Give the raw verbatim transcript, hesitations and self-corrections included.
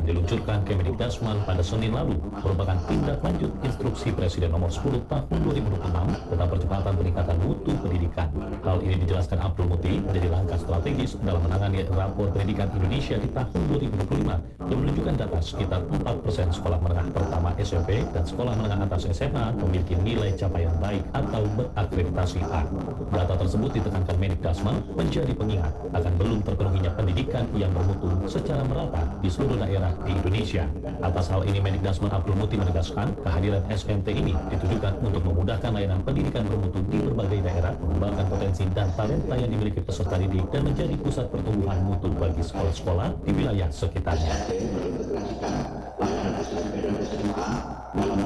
diluncurkan Kemendikbudristek pada Senin lalu merupakan tindak lanjut instruksi Presiden nomor sepuluh tahun dua ribu dua puluh enam tentang percepatan peningkatan mutu pendidikan. Hal ini dijelaskan Abdul Muti menjadi langkah strategis dalam menangani rapor pendidikan Indonesia di tahun dua ribu dua puluh lima yang menunjukkan data sekitar empat persen sekolah menengah pertama S M P dan sekolah menengah atas S M A memiliki nilai capaian baik atau berakreditasi A. Data tersebut ditekankan Mendikbudristek menjadi pengingat akan belum terpenuhinya pendidikan yang bermutu secara merata di seluruh daerah di Indonesia. Atas hal ini Mendikbudristek Abdul Muti menegaskan kehadiran S M T ini ditujukan untuk memudahkan layanan pendidikan bermutu di berbagai daerah, mengembangkan potensi dan talenta yang dimiliki peserta didik dan menjadi pusat pertumbuhan mutu bagi sekolah-sekolah di wilayah sekitarnya.